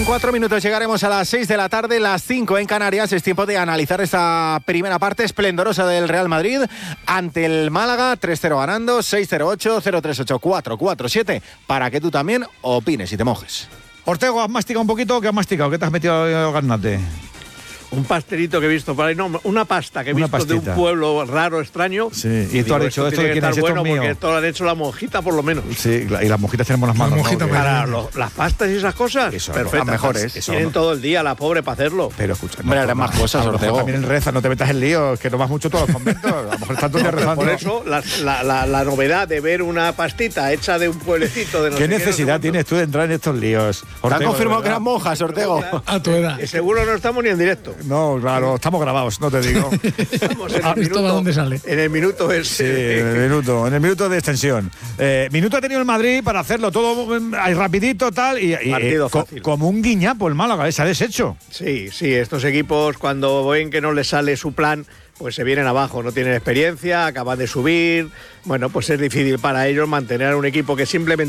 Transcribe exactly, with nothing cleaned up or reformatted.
cuatro minutos llegaremos a las seis de la tarde, las cinco en Canarias. Es tiempo de analizar esta primera parte esplendorosa del Real Madrid ante el Málaga. tres cero ganando, seis cero ocho, cero tres ocho, cuatro cuatro siete, para que tú también opines y te mojes. Ortego, ¿has masticado un poquito o qué has masticado? ¿Qué te has metido, Garnate? Un pastelito que he visto por ahí, no, una pasta que he Una visto pastita. de un pueblo raro, extraño. Sí, y tú has dicho, ¿esto de quién es? Esto bueno, es mío. porque esto lo han hecho la monjita, por lo menos. Sí, y las mojitas tenemos las manos. mojita ¿no? me- Para lo- las pastas y esas cosas, Eso, perfectas. las mejores. Eso, Tienen no. todo el día, la pobre, para hacerlo. Pero escucha, Hombre, harán toma. más cosas, A lo mejor Ortego. también reza, no te metas en líos, que no vas mucho todos los conventos. A lo mejor están todos días rezando. Por eso, la, la, la, la novedad de ver una pastita hecha de un pueblecito de no ¿Qué sé necesidad no sé tienes tú de entrar en estos líos? Te han Ortego, confirmado de que verdad? eran monjas, Ortego. A tu edad. cuánto. Seguro no estamos ni en directo. No, claro, estamos grabados, no te digo. Estamos en el ¿Esto de dónde sale? En el minuto Sí, ese. en el minuto, en el minuto de extensión. Eh, minuto ha tenido el Madrid para hacerlo todo mm, ahí rapidito, tal, y, y, Partido eh, co- fácil. como un guiñapo el Málaga, eh, se ha deshecho. Sí, sí, estos equipos cuando ven que no les sale su plan, pues se vienen abajo, no tienen experiencia, acaban de subir. Bueno, pues es difícil para ellos mantener un equipo que simplemente